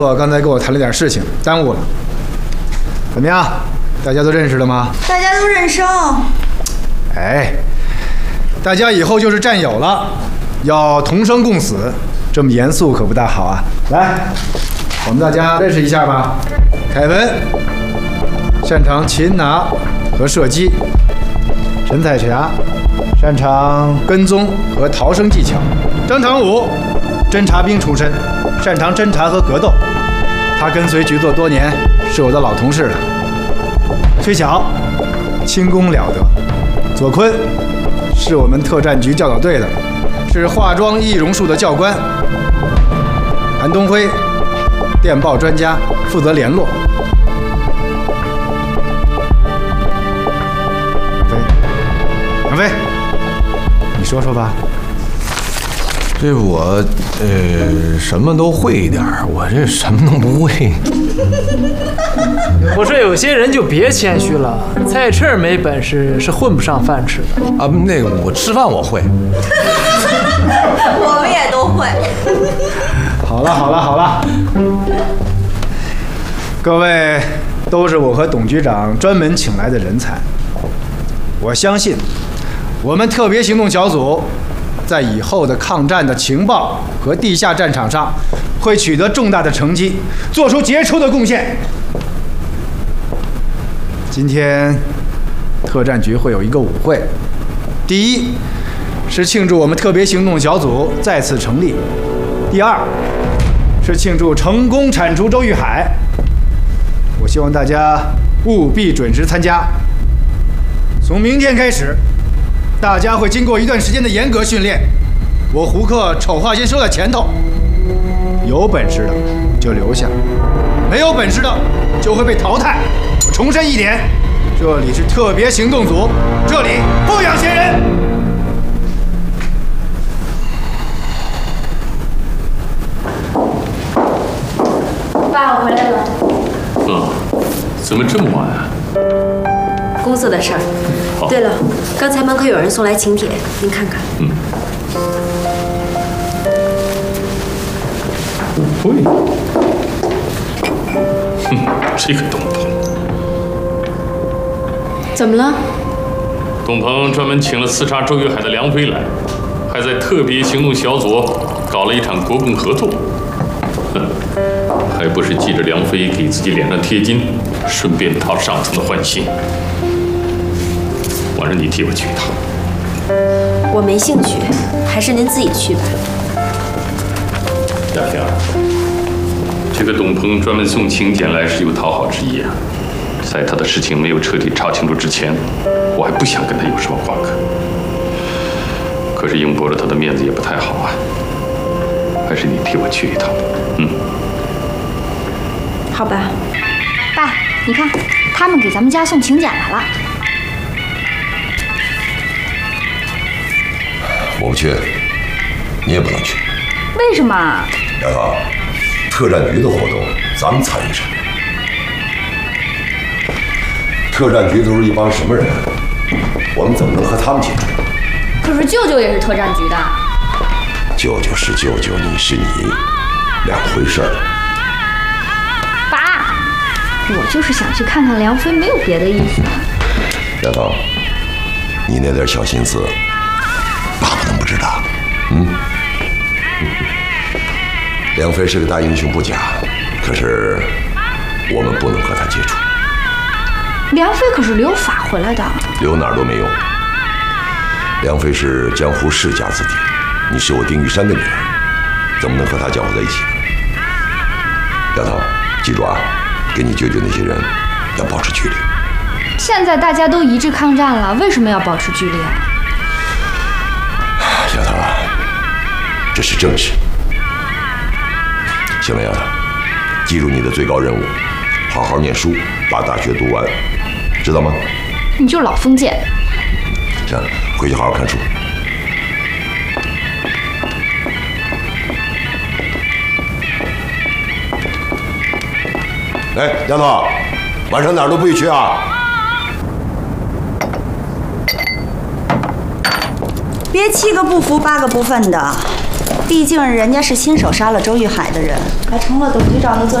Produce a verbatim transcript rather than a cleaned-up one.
我刚才跟我谈了点事情，耽误了。怎么样？大家都认识了吗？ 大家都认生。 哎，大家以后就是战友了，要同生共死，这么严肃可不大好啊。来，我们大家认识一下吧。凯文擅长擒拿和射击，陈彩霞擅长跟踪和逃生技巧，张长武侦察兵出身，擅长侦察和格斗。他跟随局座多年，是我的老同事了。崔晓，轻功了得。左坤，是我们特战局教导队的，是化妆易容术的教官。韩东辉，电报专家，负责联络。飞，杨飞，你说说吧。 这我呃什么都会一点，我这什么都不会。 我说有些人就别谦虚了，菜翅没本事是混不上饭吃的啊。那个我吃饭我会， 我们也都会。 好了好了好了，各位都是我和董局长专门请来的人才，我相信我们特别行动小组在以后的抗战的情报和地下战场上会取得重大的成绩，做出杰出的贡献。今天特战局会有一个舞会，第一是庆祝我们特别行动小组再次成立，第二是庆祝成功铲除周玉海。我希望大家务必准时参加。从明天开始，大家会经过一段时间的严格训练，我胡克丑话先说在前头，有本事的就留下，没有本事的就会被淘汰。我重申一点，这里是特别行动组，这里不养闲人。 爸，我回来了。 嗯，怎么这么晚啊？ 公司的事儿。对了，刚才门口有人送来请帖，您看看。 嗯。舞会。哼，这个董鹏。 怎么了？ 董鹏专门请了刺杀周玉海的梁飞来，还在特别行动小组搞了一场国共合作。哼，还不是记着梁飞给自己脸上贴金，顺便讨上层的欢心。晚上你替我去一趟。 我没兴趣，还是您自己去吧。 亚萍，这个董鹏专门送请柬来是有讨好之意啊。在他的事情没有彻底查清楚之前，我还不想跟他有什么瓜葛。可是硬驳了他的面子也不太好啊。还是你替我去一趟。嗯。 好吧。 爸，你看，他们给咱们家送请柬来了。 我不去，你也不能去。 为什么？ 杨涛，特战局的活动咱们参与什么？特战局都是一帮什么人？我们怎么能和他们接触？ 可是舅舅也是特战局的。 舅舅是舅舅，你是你，两回事儿。 爸，我就是想去看看梁飞，没有别的意思。 杨涛，你那点小心思，爸不能不知道。嗯。梁飞是个大英雄不假，可是我们不能和他接触。 梁飞可是留法回来的， 留哪儿都没用。梁飞是江湖世家子弟，你是我丁玉山的女儿，怎么能和他搅和在一起呢？丫头，记住啊，跟你舅舅那些人要保持距离。 现在大家都一致抗战了，为什么要保持距离啊？ 丫头，这是正事。行了，丫头，记住你的最高任务，好好念书，把大学读完。知道吗？ 你就老封建。 这样，回去好好看书。哎，丫头，晚上哪儿都不许去啊！ 别七个不服八个不忿的。 毕竟人家是亲手杀了周玉海的人，还成了董局长的座